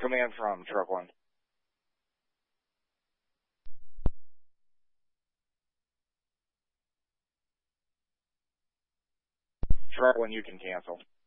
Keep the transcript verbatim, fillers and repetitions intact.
Command from Truck One. Truck One, you can cancel.